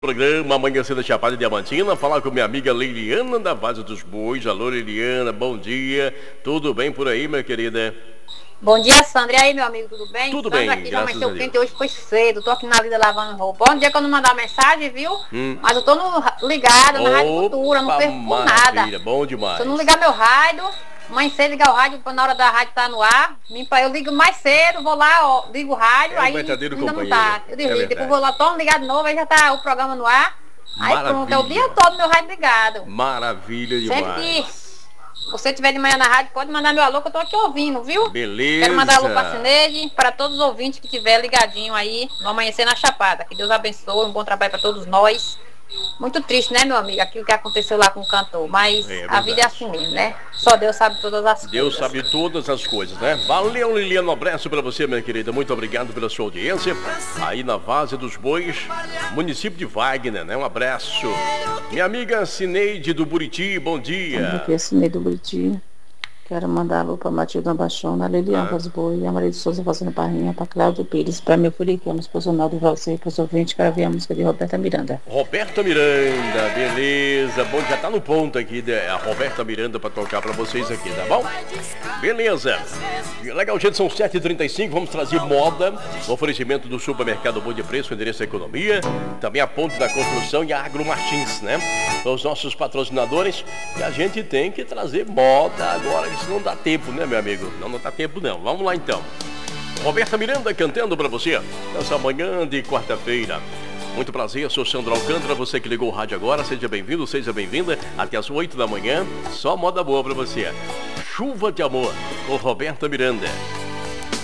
Programa Amanhecer da Chapada Diamantina, falar com minha amiga Liliana da Base dos Bois. Alô, Liliana, bom dia. Tudo bem por aí, minha querida? Bom dia, Sandra. E aí, meu amigo, tudo bem? Tudo Sandra, bem, aqui já graças a amanheceu Deus. quente, hoje foi cedo. Tô aqui na lida lavando roupa. Bom dia que eu não mandar mensagem, viu? Mas eu tô ligada na Rádio Cultura, não perco por nada. Bom demais. Se eu não ligar meu rádio, amanhecer ligar o rádio, na hora da rádio tá no ar, eu ligo mais cedo, vou lá, ó, ligo o rádio, aí ainda não tá. Eu desligo, depois vou lá, torno ligado de novo, aí já tá o programa no ar. Aí pronto, é o dia todo meu rádio ligado. Maravilha demais. Sempre que você estiver de manhã na rádio, pode mandar meu alô que eu tô aqui ouvindo, viu? Beleza. Quero mandar alô pra Cineide, para todos os ouvintes que estiver ligadinho aí no Amanhecer na Chapada. Que Deus abençoe, um bom trabalho para todos nós. Muito triste, né, meu amigo? Aquilo que aconteceu lá com o cantor. Mas a vida é assim mesmo, né? Só Deus sabe todas as coisas. Deus sabe todas as coisas, né? Valeu, Liliana, um abraço pra você, minha querida. Muito obrigado pela sua audiência. Aí na Várzea dos Bois, município de Wagner, né? Um abraço. Minha amiga Cineide do Buriti, bom dia. Aqui é Cineide do Buriti. Quero mandar alô pra Matilda Baixona, a Liliana Vaz Boi, a Maria de Souza fazendo parrinha, pra Cláudio Pires, pra meu Furicano, esposo Naldo Valcei, pros ouvintes, quero ver a música de Roberta Miranda. Roberta Miranda, beleza. Bom, já tá no ponto aqui, a Roberta Miranda pra tocar pra vocês aqui, tá bom? Beleza. Legal, gente, são 7h35, vamos trazer moda, no oferecimento do supermercado Bom de Preço, endereço Economia, também a Ponte da Construção e a Agro Martins, né? São os nossos patrocinadores, e a gente tem que trazer moda agora. Isso não dá tempo, né, meu amigo? Não dá tempo, não. Vamos lá, então. Roberta Miranda cantando pra você nessa manhã de quarta-feira. Muito prazer, eu sou Sandro Alcântara, você que ligou o rádio agora, seja bem-vindo, seja bem-vinda. Até as 8 da manhã, só moda boa pra você. Chuva de Amor, com Roberta Miranda.